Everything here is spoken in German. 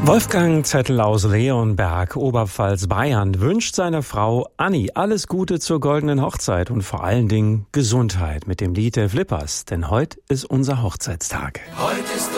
Wolfgang Zettel aus Leonberg, Oberpfalz, Bayern, wünscht seiner Frau Anni alles Gute zur goldenen Hochzeit und vor allen Dingen Gesundheit mit dem Lied der Flippers, denn heute ist unser Hochzeitstag.